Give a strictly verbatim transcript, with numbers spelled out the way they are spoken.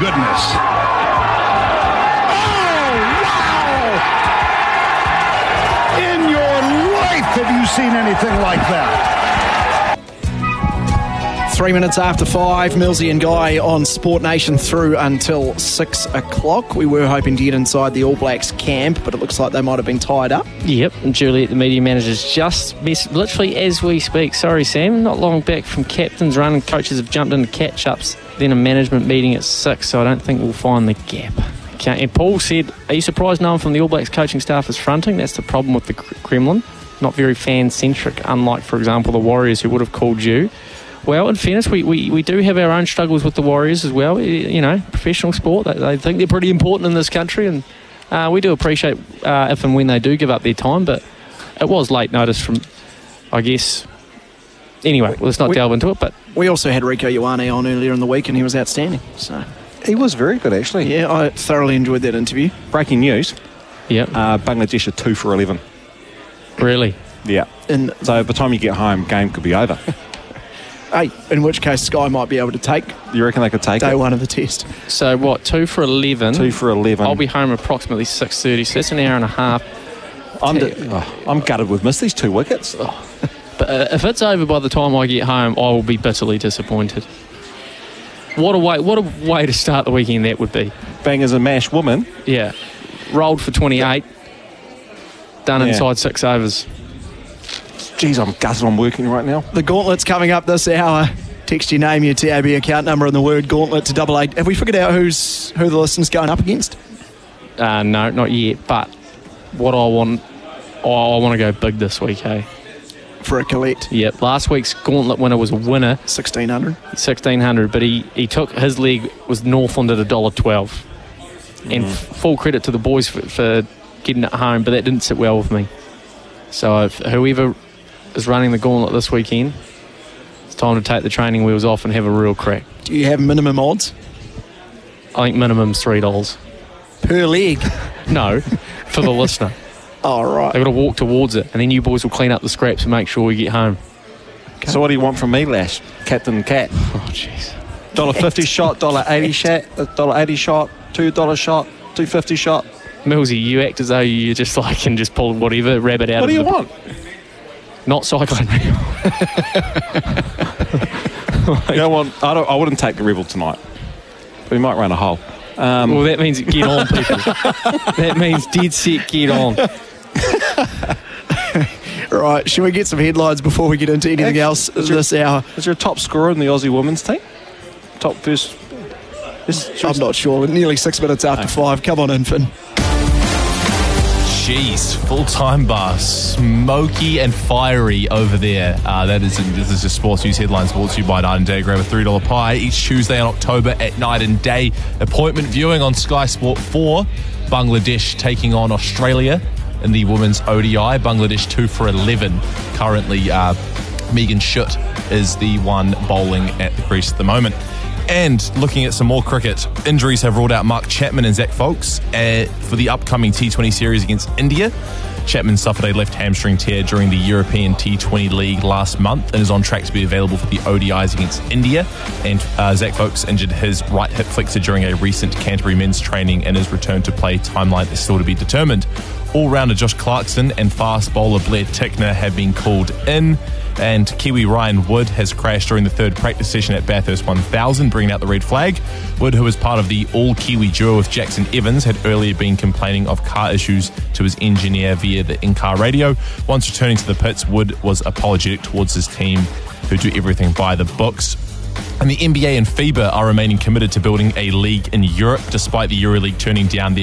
goodness. Oh, wow! In your life have you seen anything like that? Three minutes after five, Millsy and Guy on Sport Nation through until six o'clock. We were hoping to get inside the All Blacks camp, but it looks like they might have been tied up. Yep, and Juliet, the media manager's just missed, literally as we speak. Sorry, Sam, not long back from captain's run, and coaches have jumped into catch-ups, then a management meeting at six, so I don't think we'll find the gap. Okay. And Paul said, are you surprised no one from the All Blacks coaching staff is fronting? That's the problem with the Kremlin. Not very fan-centric, unlike, for example, the Warriors, who would have called you. Well, in fairness, we, we, we do have our own struggles with the Warriors as well. You know, professional sport, they, they think they're pretty important in this country, and uh, we do appreciate uh, if and when they do give up their time, but it was late notice from, I guess. Anyway, well, let's not we, delve into it. But we also had Rico Ioane on earlier in the week, and he was outstanding. So he was very good, actually. Yeah, I thoroughly enjoyed that interview. Breaking news. Yeah. Uh, Bangladesh are two for eleven. Really? Yeah. In, so by the time you get home, game could be over. Hey, in which case Sky might be able to take. You reckon they could take day it? Day one of the test. So what? Two for eleven. Two for eleven. I'll be home approximately six thirty. So that's an hour and a half. I'm, d- oh, I'm gutted we've missed these two wickets. Oh. But uh, if it's over by the time I get home, I will be bitterly disappointed. What a way! What a way to start the weekend that would be. Bang as a mash woman. Yeah, rolled for twenty-eight. Done yeah. inside six overs. Jeez, I'm gutted I'm working right now. The gauntlet's coming up this hour. Text your name, your T A B account number, and the word gauntlet to double eight. Have we figured out who's who the listeners going up against? Uh, no, not yet. But what I want, oh, I want to go big this week, hey? For a collect. Yep. Last week's gauntlet winner was a winner. sixteen hundred. sixteen hundred, but he, he took, his leg was Northland at one dollar twelve. Mm. And f- full credit to the boys for, for getting it home, but that didn't sit well with me. So if whoever is running the gauntlet this weekend, it's time to take the training wheels off and have a real crack. Do you have minimum odds? I think minimum's three dollars. Per leg? No, for the listener. Oh, right. They've got to walk towards it, and then you boys will clean up the scraps and make sure we get home. Okay. So what do you want from me, Lash? Captain Cat? Oh, jeez. one dollar fifty shot, one dollar eighty shot, one dollar eighty shot, two dollars shot, two dollars fifty shot. Millsy, you act as though you just like can just pull whatever rabbit out what of What do you the, want? Not cyclone like, you know what? I, don't, I wouldn't take the Rebel tonight. But we might run a hole. Um, well, that means get on, people. That means dead set, get on. Right, shall we get some headlines before we get into anything Actually, else this your, hour? Is there a top scorer in the Aussie women's team? Top first? This, I'm not sure. Nearly six minutes after okay. five. Come on in, Finn. Jeez, full-time bar, smoky and fiery over there. Uh, that is, this is just Sports News Headlines brought to you by Night and Day. Grab a three dollar pie each Tuesday in October at Night and Day. Appointment viewing on Sky Sport four. Bangladesh taking on Australia in the women's O D I. Bangladesh two for eleven. Currently, uh, Megan Schutt is the one bowling at the crease at the moment. And looking at some more cricket, injuries have ruled out Mark Chapman and Zach Folkes uh, for the upcoming T twenty series against India. Chapman suffered a left hamstring tear during the European T twenty League last month and is on track to be available for the O D Is against India. And uh, Zach Folkes injured his right hip flexor during a recent Canterbury men's training, and his return to play timeline is still to be determined. All-rounder Josh Clarkson and fast bowler Blair Tickner have been called in. And Kiwi Ryan Wood has crashed during the third practice session at Bathurst one thousand, bringing out the red flag. Wood, who was part of the all-Kiwi duo with Jackson Evans, had earlier been complaining of car issues to his engineer via the in-car radio. Once returning to the pits, Wood was apologetic towards his team, who do everything by the books. And the N B A and FIBA are remaining committed to building a league in Europe, despite the EuroLeague turning down their